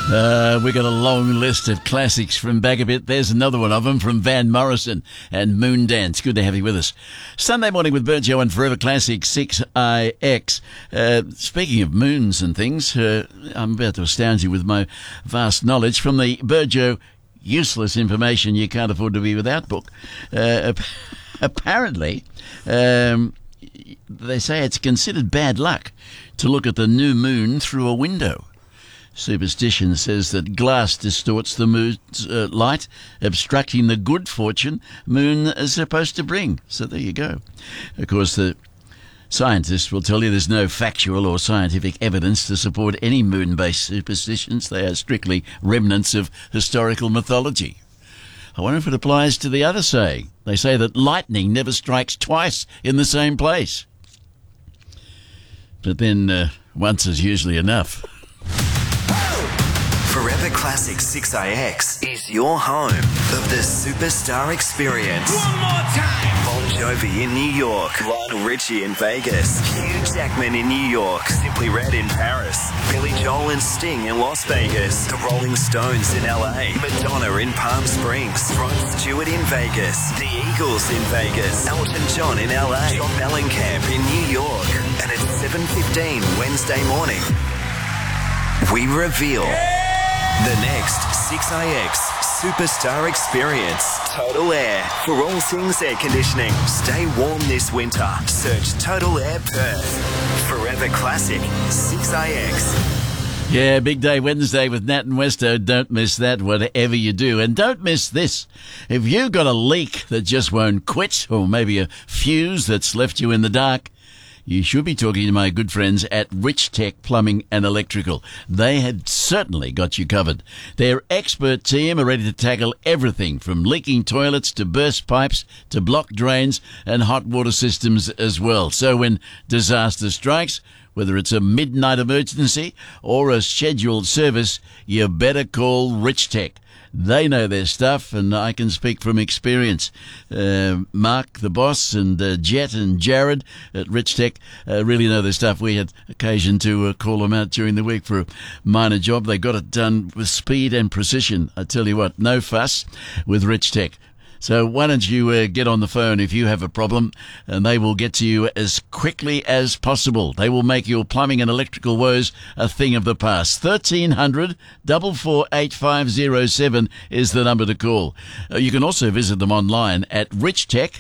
We got a long list of classics from back a bit. There's another one of them from Van Morrison and Moondance. Good to have you with us. Sunday morning with Burjo and Forever Classic 6IX. Speaking of moons and things, I'm about to astound you with my vast knowledge from the Burjo Useless Information You Can't Afford to Be Without book. Apparently, they say it's considered bad luck to look at the new moon through a window. Superstition says that glass distorts the moon's light, obstructing the good fortune moon is supposed to bring. So there you go. Of course, the scientists will tell you there's no factual or scientific evidence to support any moon-based superstitions. They are strictly remnants of historical mythology. I wonder if it applies to the other saying. They say that lightning never strikes twice in the same place. But then once is usually enough. Forever Classic 6IX is your home of the Superstar Experience. One more time! Bon Jovi in New York, Lionel Richie in Vegas, Hugh Jackman in New York, Simply Red in Paris, Billy Joel and Sting in Las Vegas, the Rolling Stones in LA, Madonna in Palm Springs, Rod Stewart in Vegas, the Eagles in Vegas, Elton John in LA, John Mellencamp in New York. And at 7:15 Wednesday morning, we reveal the next 6IX Superstar Experience. Total Air for all things air conditioning. Stay warm this winter. Search Total Air Perth. Forever Classic 6IX. Yeah, big day Wednesday with Nat and Westo. Don't miss that, whatever you do. And don't miss this. If you've got a leak that just won't quit, or maybe a fuse that's left you in the dark, you should be talking to my good friends at Rich Tech Plumbing and Electrical. They have certainly got you covered. Their expert team are ready to tackle everything from leaking toilets to burst pipes to blocked drains and hot water systems as well. So when disaster strikes, whether it's a midnight emergency or a scheduled service, you better call Rich Tech. They know their stuff, and I can speak from experience. Mark, the boss, and Jet and Jared at Rich Tech really know their stuff. We had occasion to call them out during the week for a minor job. They got it done with speed and precision. I tell you what, no fuss with Rich Tech. So why don't you get on the phone if you have a problem, and they will get to you as quickly as possible. They will make your plumbing and electrical woes a thing of the past. 1300 448 507 is the number to call. You can also visit them online at richtech,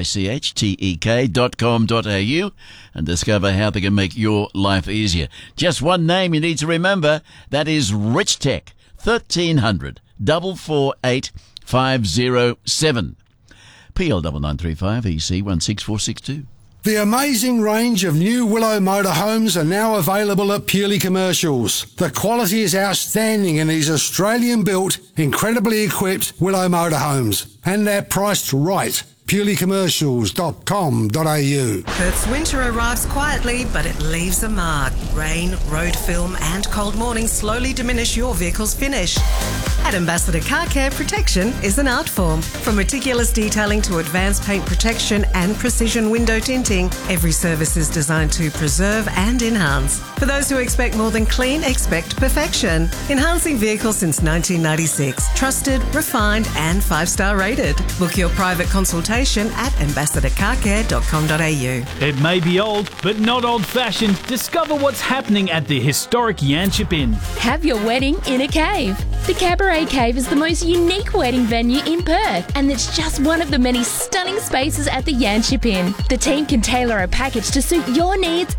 richtech.com.au, and discover how they can make your life easier. Just one name you need to remember. That is Rich Tech. 1300 448 507. PL 9935 EC 16462. The amazing range of new Willow motorhomes are now available at Purely Commercials. The quality is outstanding in these Australian-built, incredibly equipped Willow motorhomes, and they're priced right. purelycommercials.com.au. Perth's winter arrives quietly, but it leaves a mark. Rain, road film and cold mornings slowly diminish your vehicle's finish. At Ambassador Car Care, protection is an art form. From meticulous detailing to advanced paint protection and precision window tinting, every service is designed to preserve and enhance. For those who expect more than clean, expect perfection. Enhancing vehicles since 1996. Trusted, refined and 5-star rated. Book your private consultation at ambassadorcarcare.com.au. It may be old, but not old-fashioned. Discover what's happening at the historic Yanchep Inn. Have your wedding in a cave. The Cabaret Cave is the most unique wedding venue in Perth, and it's just one of the many stunning spaces at the Yanchep Inn. The team can tailor a package to suit your needs